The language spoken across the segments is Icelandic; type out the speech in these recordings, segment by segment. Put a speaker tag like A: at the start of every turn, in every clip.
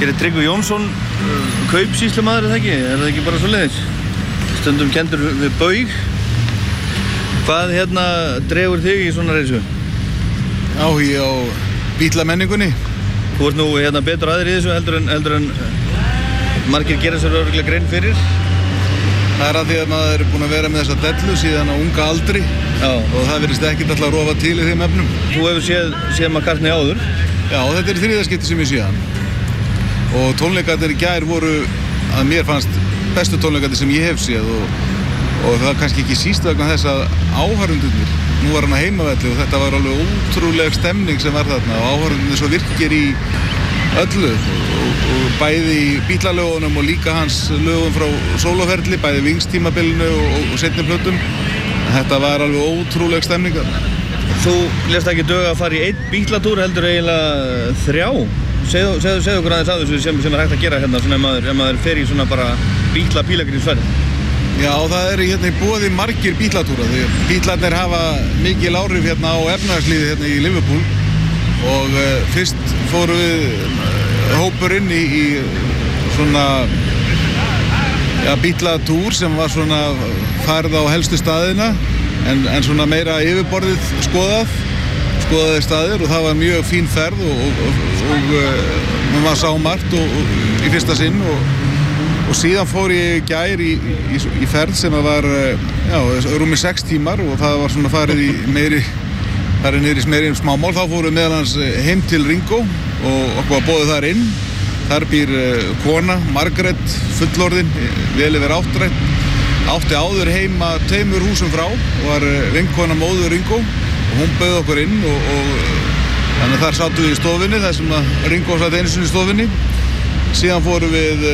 A: Hér Tryggvi Jónsson, kaupsýslumaður, það ekki bara svoleiðis? Stundum kenndur við baug. Hvað dregur þig í svona reisu?
B: Áhugi á bílamenningunni.
A: Þú ert nú betur aðrir í þessu heldur en margir gera sér örugglega grein fyrir.
B: Það að því að maður er búinn að vera með þessa dellu síðan á unga aldri. Já. Og það virðist ekkert alltaf að rofa til í þeim efnum.
A: Þú hefur séð McCartney áður?
B: Já, þetta er þriðja skipti sem ég sé hann. Og tónleikarnir í gær voru að mér fannst bestu tónleikarnir sem ég hef séð og það var kannski ekki síst vegna þess að áhorfendurnir, nú var hann að heimavelli og þetta var alveg ótrúleg stemning sem var þarna og áhorfendurnir svo virkir í öllu og bæði í Bítlalögunum og líka hans lögum frá sólóferli, bæði Wings-tímabilinu og seinni plötum. Þetta var alveg ótrúleg stemning.
A: Þú lést ekki döga að fara í einn Bítlatúr heldur eiginlega 3. Segðu okkur aðeins af þessu sem er hægt að gera hérna svona ef maður fer í svona bara Bítla-pílagrímsferð.
B: Já, það eru hérna í boði margir Bítlatúra því Bítlarnir hafa mikil áhrif hérna á efnahagslífið hérna í Liverpool og fyrst fórum við hópurinn í svona Bítlatúr sem var svona farið á helstu staðina en svona meira yfirborðið skoðaði staðir og það var mjög fín ferð og maður sá margt í fyrsta sinn og síðan fór ég gær í ferð sem var rúmi 6 tímar og það var svona farið niður í meiri smámál. Þá fórum við meðal hans heim til Ringo og okkur var boðið þar inn. Þar býr kona, Margaret, fullorðin, vel yfir áttrætt. Átti áður heima 2 húsum frá og var vinkona móður Ringo og hún bauð okkur inn og þannig að þar sátum við í stofunni, þar sem Ringo satt einu sinni í stofunni. Síðan fórum við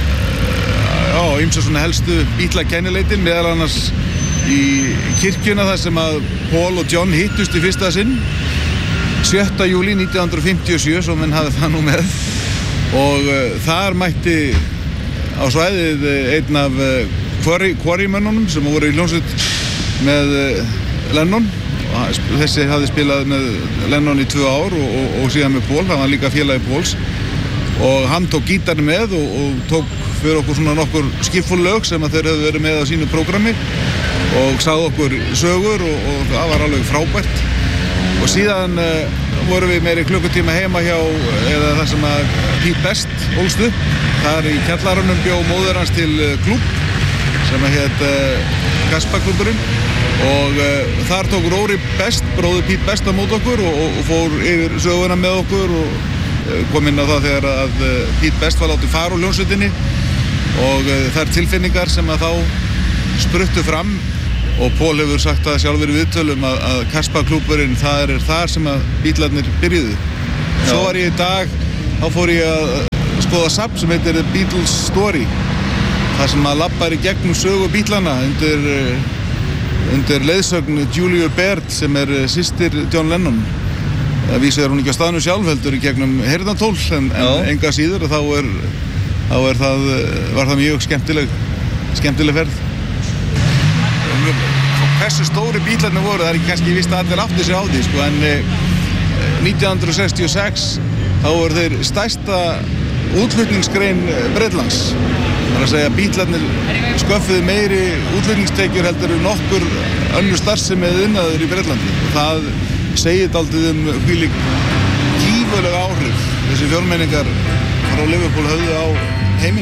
B: ýmsa svona helstu Bítla-kennileitin, meðal annars í kirkjuna þar sem að Paul og John hittust í fyrsta sinn 7. júlí 1957, svo menn hafði það nú með og þar mætti á svæðið einn af Quarry-mönnunum sem voru í hljómsveit með Lennon og þessi hafði spilað með Lennon í 2 ár og síðan með Paul, hann var líka félagi Pauls og hann tók gítarni með og tók fyrir okkur svona nokkur skipfull lög sem að þeir hefðu verið með á sínu prógrami og sagði okkur sögur og það var alveg frábært og síðan vorum við meiri klukkutíma heima hjá eða það sem að Pete Best ólst upp. Þar í kjallarunum bjó móðir hans til klúbb sem að hét Kaspa-klúbburinn og þar tók Rory Best, bróðir Pete Best á mót okkur og fór yfir söguna með okkur og kom inn á það þegar að Pete Best var látið fara úr hljómsveitinni og þær tilfinningar sem að þá spruttu fram og Paul hefur sagt það sjálfur í viðtölum að Kaspa-klúbburinn það er þar sem að Bítlarnir byrjuðu. Svo var ég í dag, þá fór ég að skoða safn sem heitir The Beatles Story þar sem að labbar í gegnum sögu Bítlana undir leiðsögn Julia Baird sem er systir John Lennon. Það vísir hún ekki á staðnum sjálf heldur í gegnum heyrnartól en enga síður og þá var það mjög skemmtileg ferð. Hversu stóri Bítlarnir voru, það er ekki kannski víst að allir átti sig á því sko, en 1966 þá voru þeir stærsta útflutningsgrein Bretlands. Það er að segja að Bítlarnir sköffuðu meiri útflutningstekjur heldur nokkur önnur starfsemi eða iðnaður í Bretlandi og það segir dálítið hvílík gífurleg áhrif þessi fjölmenningar frá Liverpool höfðu á